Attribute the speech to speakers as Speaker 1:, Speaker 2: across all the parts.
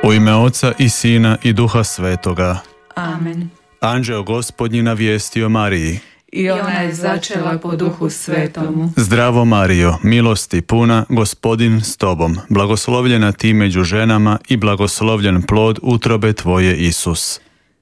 Speaker 1: U ime Oca i Sina i Duha Svetoga.
Speaker 2: Amen.
Speaker 1: Anđeo Gospodnji navijestio Mariji.
Speaker 2: I ona je začela po Duhu Svetomu.
Speaker 1: Zdravo Marijo, milosti puna, Gospodin s tobom, blagoslovljena ti među ženama i blagoslovljen plod utrobe tvoje, Isus.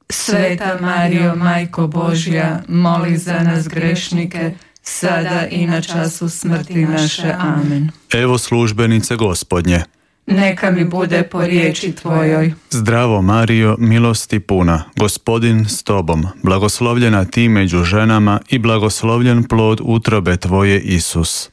Speaker 2: Sveta Marijo, Majko Božja, moli za nas grešnike, sada i na času smrti naše. Amen.
Speaker 1: Evo službenice Gospodnje.
Speaker 2: Neka mi bude po riječi tvojoj.
Speaker 1: Zdravo Marijo, milosti puna, Gospodin s tobom, blagoslovljena ti među ženama i blagoslovljen plod utrobe tvoje, Isus.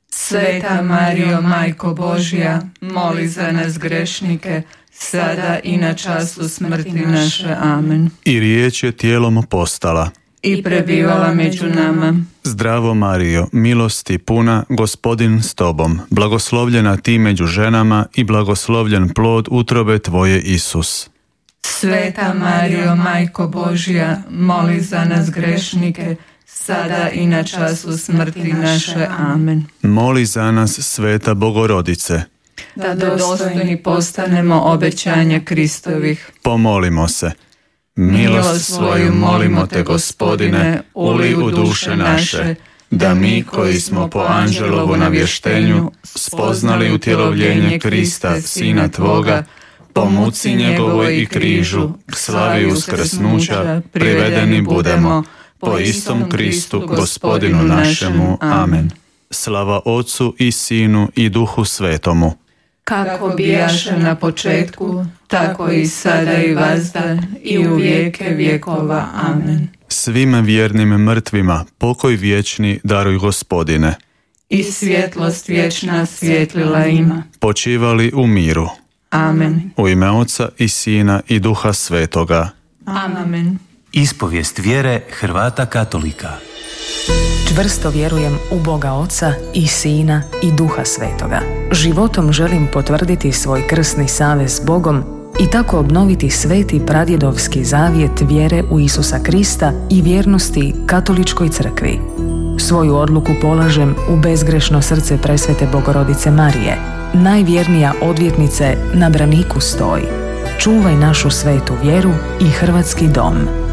Speaker 2: Sveta Marijo, Majko Božja, moli za nas grešnike, sada i na času smrti naše. Amen.
Speaker 1: I riječ je tijelom postala
Speaker 2: i prebivala među nama.
Speaker 1: Zdravo Marijo, milosti puna, Gospodin s tobom, blagoslovljena ti među ženama i blagoslovljen plod utrobe tvoje, Isus.
Speaker 2: Sveta Marijo, Majko Božja, moli za nas grešnike, sada i na času smrti naše. Amen.
Speaker 1: Moli za nas, Sveta Bogorodice,
Speaker 2: da dostojni postanemo obećanja Kristovih.
Speaker 1: Pomolimo se. Milost svoju molimo te, Gospodine, uli u duše naše, da mi koji smo po anđelovu navještenju spoznali utjelovljenje Krista, Sina Tvoga, po muci njegovoj i križu, k slavi uskrsnuća, privedeni budemo, po istom Kristu, Gospodinu našemu. Amen. Slava Otcu i Sinu i Duhu Svetomu.
Speaker 2: Kako bijaše na početku, tako i sada i vazda i u vijeke vjekova. Amen.
Speaker 1: Svim vjernim mrtvima pokoj vječni daruj, Gospodine.
Speaker 2: I svjetlost vječna svjetlila ima.
Speaker 1: Počivali u miru.
Speaker 2: Amen.
Speaker 1: U ime Oca i Sina i Duha Svetoga.
Speaker 2: Amen.
Speaker 3: Ispovijest vjere Hrvata katolika.
Speaker 4: Čvrsto vjerujem u Boga Oca i Sina i Duha Svetoga. Životom želim potvrditi svoj krsni savez s Bogom i tako obnoviti sveti pradjedovski zavjet vjere u Isusa Krista i vjernosti Katoličkoj crkvi. Svoju odluku polažem u bezgrešno srce presvete Bogorodice Marije. Najvjernija odvjetnice na braniku stoji. Čuvaj našu svetu vjeru i hrvatski dom.